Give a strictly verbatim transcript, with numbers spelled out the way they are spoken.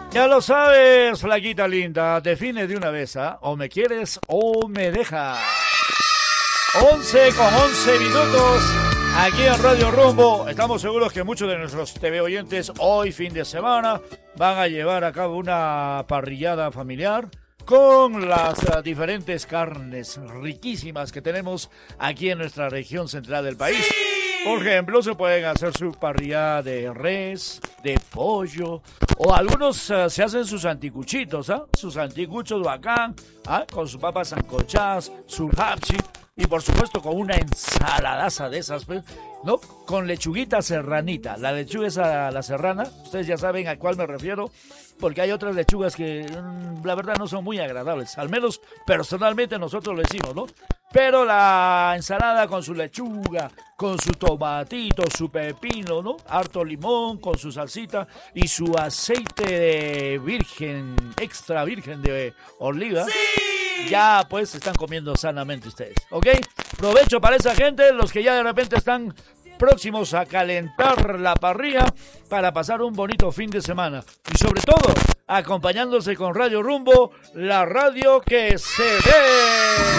Ya lo sabes, flaquita linda, define de una vez, ¿ah? O me quieres o me dejas. once con once minutos, aquí en Radio Rumbo. Estamos seguros que muchos de nuestros T V oyentes hoy, fin de semana, van a llevar a cabo una parrillada familiar con las uh, diferentes carnes riquísimas que tenemos aquí en nuestra región central del país. Por ejemplo, se pueden hacer su parrillada de res, de pollo, o algunos uh, se hacen sus anticuchitos, ¿ah? ¿eh? Sus anticuchos bacán, ¿ah? ¿eh? Con sus papas sancochadas, su hapchi, y por supuesto con una ensaladaza de esas, ¿no? Con lechuguita serranita. La lechuga esa, la serrana, ustedes ya saben a cuál me refiero, porque hay otras lechugas que mmm, la verdad no son muy agradables, al menos personalmente nosotros lo decimos, ¿no? Pero la ensalada con su lechuga, con su tomatito, su pepino, ¿no? Harto limón, con su salsita y su aceite de virgen, extra virgen de oliva. ¡Sí! Ya pues están comiendo sanamente ustedes, ¿ok? Provecho para esa gente, los que ya de repente están próximos a calentar la parrilla para pasar un bonito fin de semana. Y sobre todo, acompañándose con Radio Rumbo, la radio que se ve.